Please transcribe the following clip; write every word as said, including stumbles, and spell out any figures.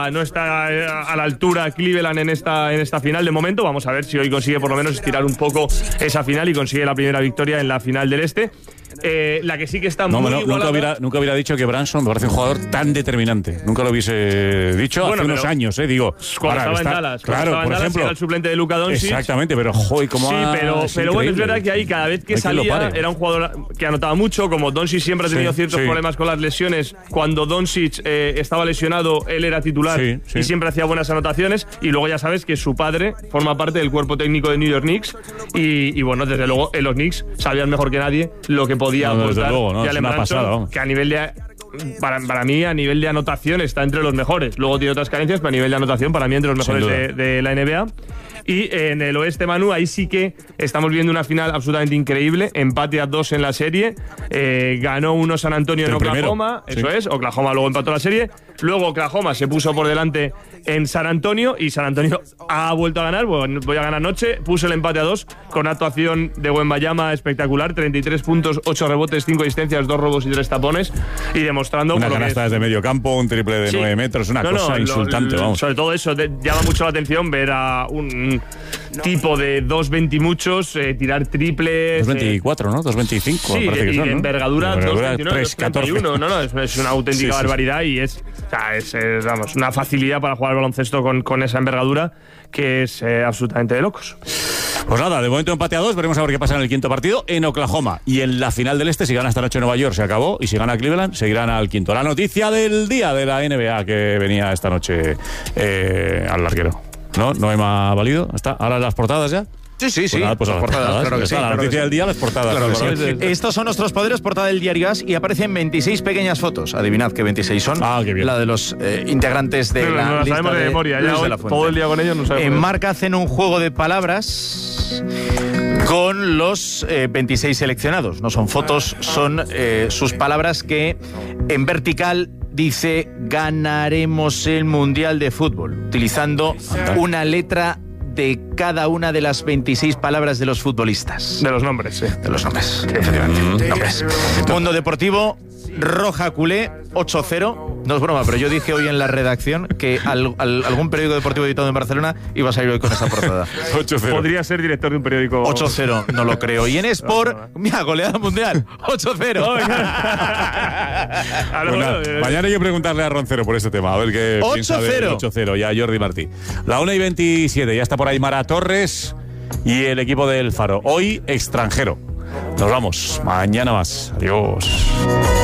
está, no está a la altura Cleveland en esta, en esta final de momento. Vamos a ver si hoy consigue por lo menos estirar un poco esa final y consigue la primera victoria en la final del Este. Eh, la que sí que está no, muy no, igualada. Nunca hubiera, nunca hubiera dicho que Branson me parece un jugador tan determinante. Nunca lo hubiese dicho bueno, hace unos años, eh, digo. Cuando para, estaba está, en Dallas. Claro, estaba en por Dallas, ejemplo. era el suplente de Luka Doncic. Exactamente, pero joder, cómo Sí, ha, pero, es pero bueno, es verdad que ahí cada vez que Hay quien lo salía pare. era un jugador que anotaba mucho. Como Doncic siempre ha tenido Sí, ciertos sí. problemas con las lesiones. Cuando Doncic eh, estaba lesionado, él era titular Sí, sí. y siempre hacía buenas anotaciones. Y luego ya sabes que su padre forma parte del cuerpo técnico de New York Knicks. Y, y bueno, desde luego en los Knicks sabían mejor que nadie lo que podía No, no, desde aportar luego, ¿no? Es Jalen una Brunson, pasada, vamos. que a nivel de... Para, para mí, a nivel de anotación, está entre los mejores. Luego tiene otras carencias, pero a nivel de anotación, para mí, entre los mejores de, de la N B A. Y en el oeste, Manu, ahí sí que estamos viendo una final absolutamente increíble. Empate a dos en la serie. Eh, ganó uno San Antonio en El primero. Oklahoma. Eso Sí. es. Oklahoma luego empató la serie. Luego Oklahoma se puso por delante en San Antonio. Y San Antonio ha vuelto a ganar. Bueno, voy a ganar anoche. Puso el empate a dos con actuación de Wembanyama espectacular. treinta y tres puntos, ocho rebotes, cinco asistencias, dos robos y tres tapones. Y demostrando Una por lo que canasta es- desde medio campo, un triple de Sí. nueve metros, una No, cosa no, lo- insultante, lo- vamos. Sobre todo eso, te- llama mucho la atención ver a un tipo de dos veinte y muchos eh, tirar triples. dos eh, veinticuatro, ¿no? dos veinticinco, Sí, me parece y que son, de ¿no? envergadura, De envergadura, dos veintiuno, tres dos treinta y uno. catorce. No, no, es, es una auténtica Sí, sí, barbaridad y es, o sea, es, es, vamos, una facilidad para jugar al baloncesto con, con esa envergadura que es eh, absolutamente de locos. Pues nada, de momento empate a dos, veremos a ver qué pasa en el quinto partido en Oklahoma. Y en la final del Este, si gana esta noche Nueva York, se acabó. Y si gana Cleveland, seguirán al quinto. La noticia del día de la N B A que venía esta noche eh, al larguero. ¿No? ¿No me ha valido? ¿Está? ¿Ahora las portadas ya? Sí, sí, sí. Pues nada, pues a las Portadas, portadas. claro que Ya sí, está, la claro que noticia sí. del día, las portadas. Claro que sí. ¿Sabes? Estos son nuestros poderes, portada del Diario As, y aparecen veintiséis pequeñas fotos. Adivinad qué veintiséis son. Ah, qué bien. La de los eh, integrantes de No, no, la no las lista sabemos de memoria, ya Luis de hoy la Fuente. todo el día con ellos no sabemos. En Marca hacen un juego de palabras con los eh, veintiséis seleccionados. No son fotos, son eh, sus palabras que en vertical dice ganaremos el Mundial de Fútbol, utilizando una letra de cada una de las veintiséis palabras de los futbolistas. De los nombres, sí. De los nombres, efectivamente. Nombres. Mundo Deportivo, Roja Culé, ocho cero. No es broma, pero yo dije hoy en la redacción que al, al- algún periódico deportivo editado en Barcelona iba a salir hoy con esa portada. ocho cero. Podría ser director de un periódico. ocho cero, no lo creo. Y en Sport, mira, goleada mundial, ocho cero. Ahora, Pues nada, bueno, eh, mañana hay que preguntarle a Roncero por este tema, a ver qué ocho piensa del cero. ocho cero y a Jordi Martí. La una y veintisiete, ya está por ahí Mara Torres y el equipo del Faro. Hoy extranjero. Nos vamos, mañana más. Adiós.